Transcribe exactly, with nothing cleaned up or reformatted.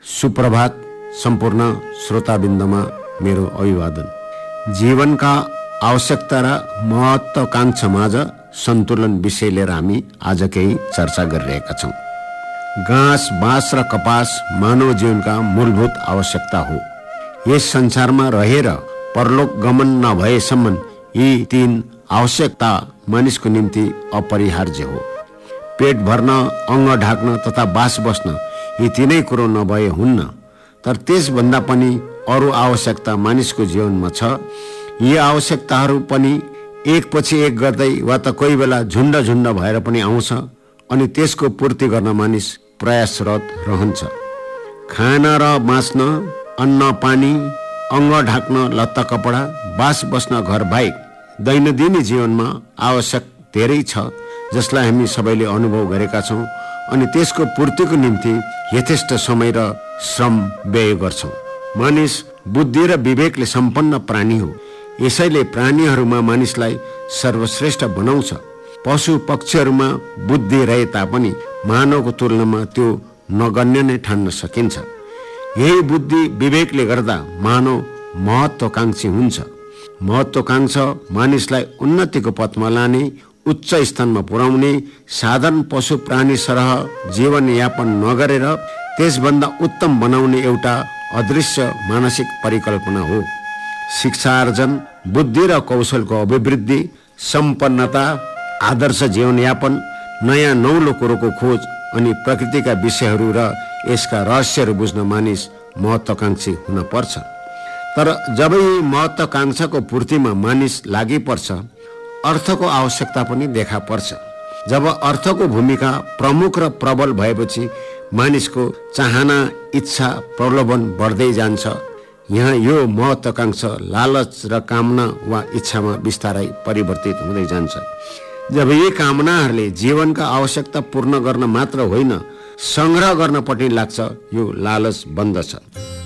सुप्रभात। सम्पूर्ण श्रोताबिन्दमा मेरो अभिवादन। जीवनका आवश्यकता र महत्त्वाकांक्षा माझ सन्तुलन विषय लिएर हामी आज केही चर्चा गरिरहेका छौँ। घाँस, बाँस र कपास मानव जीवनका मूलभूत आवश्यकता हो। यस संसारमा रहेर परलोक गमन नभएसम्म यी तीन आवश्यकता मानिसको निम्ति अपरिहार्य हो। पेट भर्न, अङ्ग ढाक्न तथा बास बस्न यी तीनै कुरो नभए हुन्न। तर त्यसभन्दा पनि अरू आवश्यकता मानिसको जीवनमा छ। यी आवश्यकताहरू पनि एकपछि एक गर्दै वा त कोही बेला झुन्ड झुन्ड भएर पनि आउँछ अनि त्यसको पूर्ति गर्न मानिस प्रयासरत रहन्छ। खान र बाँच्न, अन्न पानी, अङ्ग ढाक्न लत्ता कपडा, बास बस्न घर बाहेक दैनन्दिन जीवनमा आवश्यक धेरै छ जसलाई हामी सबैले अनुभव गरेका छौँ अनि त्यसको पूर्तिको निम्ति यथेष्ट समय र श्रम व्यय गर्छौँ। मानिस बुद्धि र विवेकले सम्पन्न प्राणी हो। यसैले प्राणीहरूमा मानिसलाई सर्वश्रेष्ठ बनाउँछ। पशु पक्षीहरूमा बुद्धि रहे तापनि मानवको तुलनामा त्यो नगण्य नै ठान्न सकिन्छ। यही बुद्धि विवेकले गर्दा मानव महत्त्वाकांक्षी हुन्छ। महत्त्वाकांक्षा मानिसलाई उन्नतिको पथमा लाने, उच्च स्थानमा पुर्याउने, साधारण पशु प्राणी सरह जीवनयापन नगरेर त्यसभन्दा उत्तम बनाउने एउटा अदृश्य मानसिक परिकल्पना हो। शिक्षा आर्जन, बुद्धि र कौशलको अभिवृद्धि, सम्पन्नता, आदर्श जीवनयापन, नयाँ नौलो कुरोको खोज अनि प्रकृतिका विषयहरू र यसका रहस्यहरू बुझ्न मानिस महत्त्वाकांक्षी हुन पर्छ। तर जब यी महत्त्वाकांक्षाको पूर्तिमा मानिस लागि पर्छ, अर्थको आवश्यकता पनि देखा पर्छ। जब अर्थको भूमिका प्रमुख र प्रबल भएपछि मानिसको चाहना, इच्छा, प्रलोभन बढ्दै जान्छ। यहाँ यो महत्त्वाकांक्षा लालच र कामना वा इच्छामा बिस्तारै परिवर्तित हुँदै जान्छ। जब यी कामनाहरूले जीवनका आवश्यकता पूर्ण गर्न मात्र होइन, सङ्ग्रह गर्नपट्टि लाग्छ, यो लालच बन्दछ।